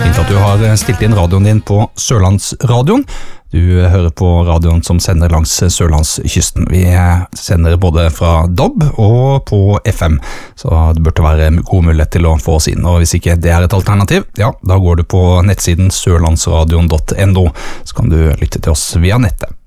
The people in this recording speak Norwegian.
Fint at du har stilt inn radioen din på Sørlandsradioen. Du hører på radioen som sender langs Sørlandskysten. Vi sender både fra DAB og på FM, så det burde være god mulighet til å få oss inn. Og hvis ikke det er et alternativ, ja, da går du på nettsiden sørlandsradion.no, så kan du lytte til oss via nettet.